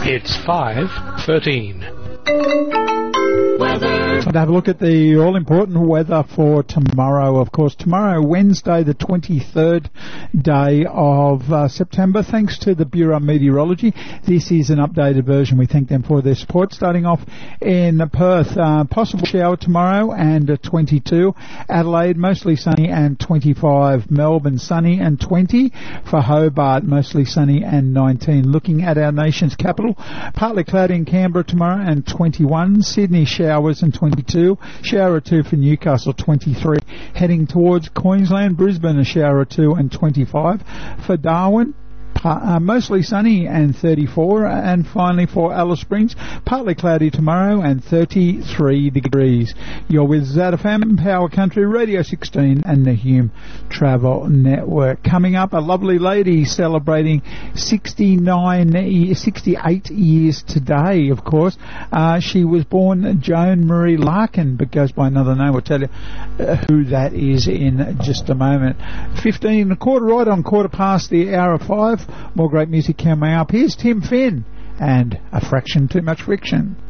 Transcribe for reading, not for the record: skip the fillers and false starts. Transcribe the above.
It's 5:13. Time to have a look at the all-important weather for tomorrow. Of course, tomorrow, Wednesday, the 23rd day of September. Thanks to the Bureau of Meteorology. This is an updated version. We thank them for their support. Starting off in Perth, possible shower tomorrow and 22. Adelaide, mostly sunny and 25. Melbourne, sunny and 20. For Hobart, mostly sunny and 19. Looking at our nation's capital, partly cloudy in Canberra tomorrow and 21. Sydney, showers and 22. Shower or 2 for Newcastle, 23. Heading towards Queensland, Brisbane, a shower or 2 and 25. For Darwin, mostly sunny and 34. And finally for Alice Springs, partly cloudy tomorrow and 33 degrees. You're with ZFM, Power Country, Radio 16 and the Hume Travel Network. Coming up, a lovely lady celebrating 68 years today, of course. She was born Joan Marie Larkin, but goes by another name. We'll tell you who that is in just a moment. 15 and a quarter, right on quarter past the hour of 5. More great music coming up. Here's Tim Finn and A Fraction Too Much Friction.